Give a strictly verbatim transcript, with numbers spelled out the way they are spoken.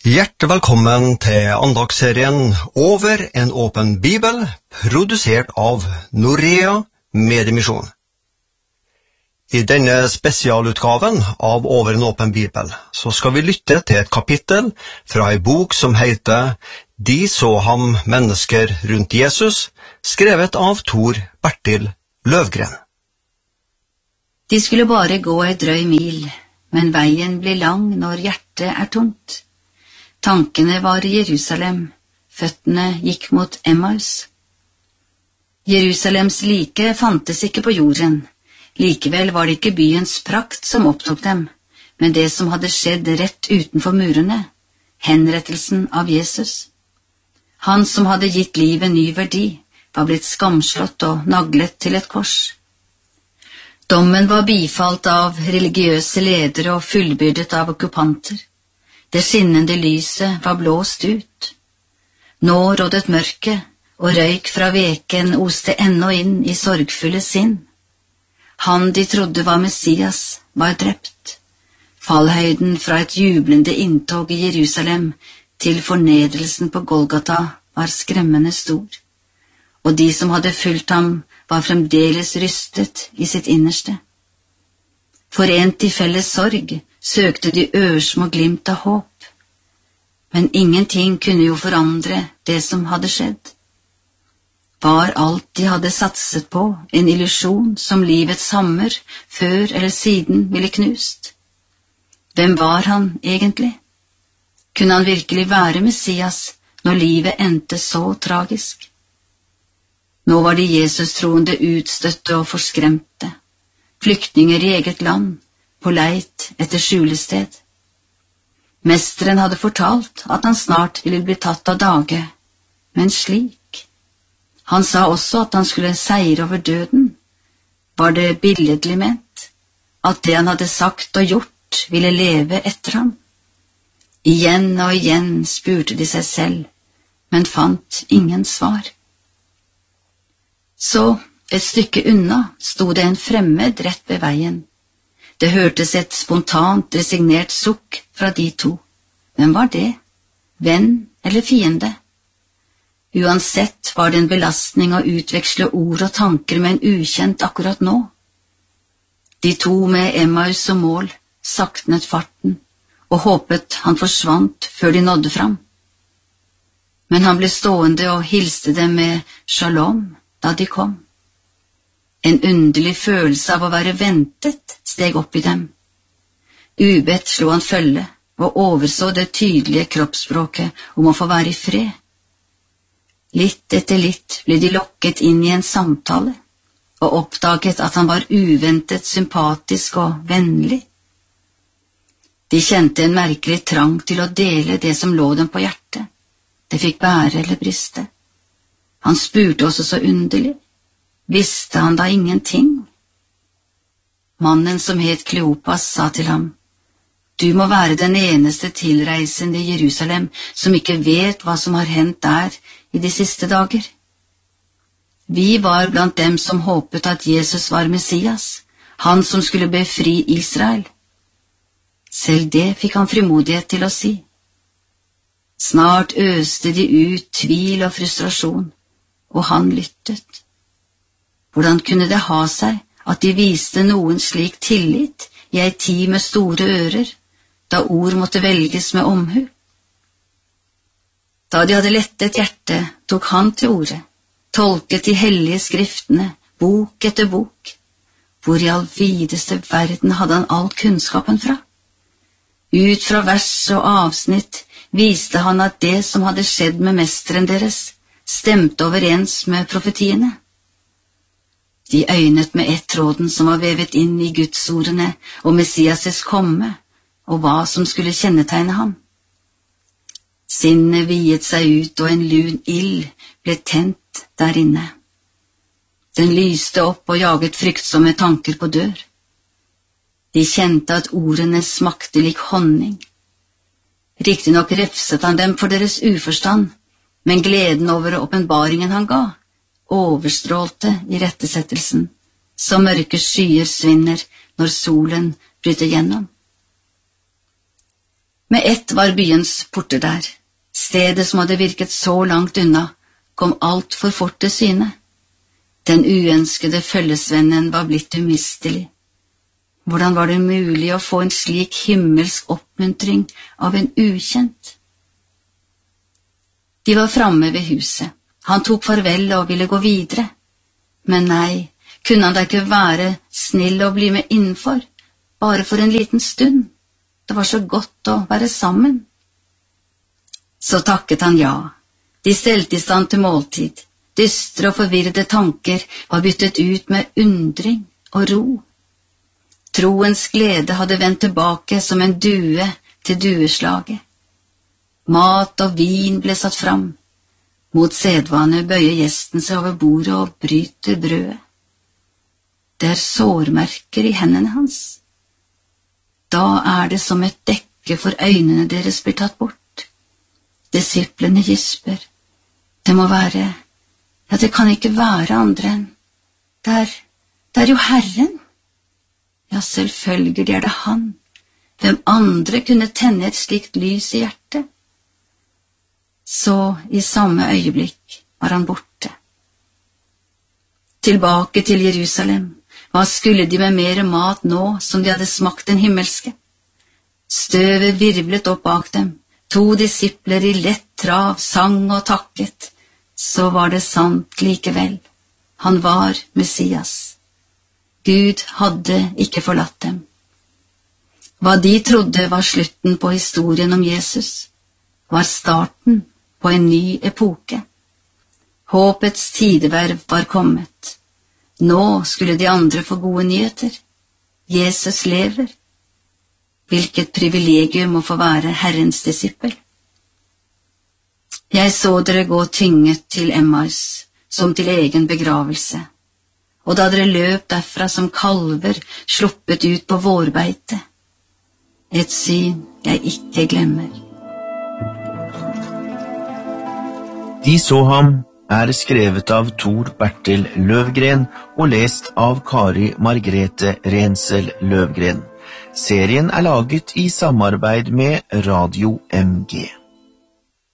Hjertelig velkommen til andagsserien Over en åpen bibel, produsert av Norea Mediemisjon. I denne spesialutgaven av Over en åpen bibel så skal vi lytte til et kapittel fra en bok som heter De så ham mennesker rundt Jesus, skrevet av Tor Bertil Løvgren. De skulle bare gå et drøy mil, men veien blir lang når hjertet er tungt. Tankene var i Jerusalem, føttene gikk mot Emmaus. Jerusalems like fantes ikke på jorden. Likevel var det ikke byens prakt som opptok dem, men det som hadde skjedd rett utenfor murene, henrettelsen av Jesus. Han som hadde gitt livet ny verdi, var blitt skamslått og naglet til et kors. Dommen var bifalt av religiøse ledere og fullbyrdet av okkupanter. Det skinnende lyset var blåst ut. Nå rådde mørket, og røyk fra veken oste ennå inn i sorgfulle sinn. Han de trodde var Messias, var drept. Fallhøyden fra et jublende inntog i Jerusalem til fornedrelsen på Golgata var skremmende stor, og de som hadde fulgt ham var fremdeles rystet i sitt innerste. Forent i felles sorg søkte de ørsmå glimt av håp, men ingenting kunne jo forandre det som hadde skjedd. Var alt de hadde satset på en illusjon som livets hammer før eller siden ville knust? Hvem var han egentlig? Kunne han virkelig være Messias når livet endte så tragisk? Nå var de Jesus-troende utstøtte og forskremte, flyktninger i eget land, på leit etter skjulested. Mesteren hadde fortalt at han snart ville bli tatt av dage, men slik. Han sa også at han skulle seire over døden. Var det billedlig ment, at det han hadde sagt og gjort ville leve etter ham? Igjen og igjen spurte de seg selv, men fant ingen svar. Så, et stykke unna, sto det en fremmed rett ved veien. Det hørtes et spontant, resignert sukk fra de to. Hvem var det? Venn eller fiende? Uansett var det en belastning å utveksle ord og tanker med en ukjent akkurat nå. De to med Emmaus som mål saktnet farten og håpet han forsvant før de nådde fram. Men han ble stående og hilste dem med shalom da de kom. En underlig følelse av å være ventet steg opp i dem. Ubedt slo han følge og overså det tydelige kroppsspråket om å få være i fred. Litt etter litt ble de lokket inn i en samtale og oppdaget at han var uventet sympatisk og vennlig. De kjente en merkelig trang til å dele det som lå dem på hjertet. Det fikk bære eller briste. Han spurte også så underlig. Visste han da ingenting? Mannen som het Kleopas sa til ham, «Du må være den eneste tilreisende i Jerusalem som ikke vet hva som har hendt der i de siste dager. Vi var blant dem som håpet at Jesus var Messias, han som skulle befri Israel.» Selv det fikk han frimodighet til å si. Snart øste de ut tvil og frustrasjon, og han lyttet. Hvordan kunne det ha seg at de viste noen slik tillit i ei tid med store ører, da ord måtte velges med omhu? Da de hadde lettet hjertet, tok han til orde, tolket de hellige skriftene, bok etter bok. Hvor i all videste verden hadde han all kunnskapen fra? Ut fra vers og avsnitt viste han at det som hadde skjedd med mesteren deres, stemte overens med profetiene. De øynet med ett tråden som var vevet inn i Gudsordene og Messias' komme, og hva som skulle kjennetegne ham. Sinnet viet seg ut, og en lun ild ble tent der inne. Den lyste opp og jaget fryktsomme tanker på dør. De kjente at ordene smakte lik honning. Riktignok refset han dem for deres uforstand, men gleden over åpenbaringen han ga, overstrålte i rettesettelsen, som mørke skyer svinner når solen bryter gjennom. Med ett var byens porter der. Stedet som hadde virket så langt unna, kom alt for fort til syne. Den uønskede følgesvennen var blitt umistelig. Hvordan var det mulig å få en slik himmelsk oppmuntring av en ukjent? De var framme ved huset. Han tok farvel og ville gå videre. Men nei, kunne han da ikke være snill og bli med innenfor, bare for en liten stund? Det var så godt å være sammen. Så takket han ja. De stelte i stand til måltid. Dystre og forvirrede tanker var byttet ut med undring og ro. Troens glede hadde vendt tilbake som en due til dueslaget. Mat og vin ble satt fram. Mot sedvane bøyer gjesten seg over bordet og bryter brødet. Det er sårmerker i hendene hans. Da er det som et dekke for øynene deres blir tatt bort. Disiplene gisper. Det må være, ja, det kan ikke være andre enn, det er, det er jo Herren. Ja, selvfølgelig er det han. Hvem andre kunne tenne et slikt lys i hjertet? Så i samme øyeblikk var han borte. Tilbake til Jerusalem. Hva skulle de med mer mat nå som de hadde smakt den himmelske? Støvet virvlet opp bak dem. To disipler i lett trav sang og takket. Så var det sant likevel. Han var Messias. Gud hadde ikke forlatt dem. Hva de trodde var slutten på historien om Jesus, var starten på en ny epoke. Håpets tideverv var kommet. Nå skulle de andre få gode nyheter. Jesus lever. Hvilket privilegium å få være Herrens disippel. Jeg så dere gå tynget til Emmaus, som til egen begravelse, og da dere løp derfra som kalver sluppet ut på vårbeite. Et syn jeg ikke glemmer. De så ham er skrevet av Tor Bertil Løvgren og lest av Kari Margrethe Rensel Løvgren. Serien er laget i samarbeid med Radio M G.